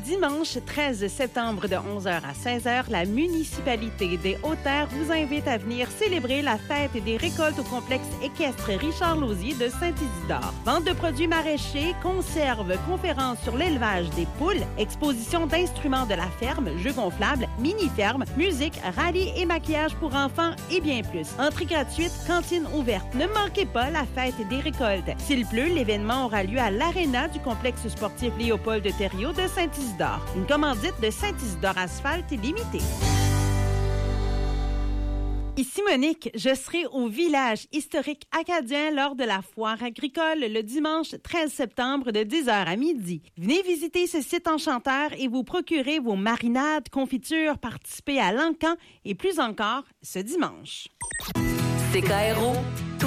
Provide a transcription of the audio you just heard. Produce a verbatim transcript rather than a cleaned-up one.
dimanche treize septembre de onze heures à seize heures, la municipalité des Hautes-Terres vous invite à venir célébrer la fête des récoltes au complexe équestre Richard Lauzier de Saint-Isidore. Vente de produits maraîchers, conserves, conférences sur l'élevage des poules, exposition d'instruments de la ferme, jeux gonflables, mini-ferme, musique, rallye et maquillage pour enfants et bien plus. Entrée gratuite, cantine ouverte. Ne manquez pas la fête des récoltes. S'il pleut, l'événement aura lieu à l'aréna du complexe sportif Léopold de Thériault de Saint-Isidore. Une commandite de Saint-Isidore Asphalte limitée. Ici Monique, je serai au village historique acadien lors de la foire agricole le dimanche treize septembre de dix heures à midi. Venez visiter ce site enchanteur et vous procurer vos marinades, confitures, participer à l'encan et plus encore ce dimanche. C K R O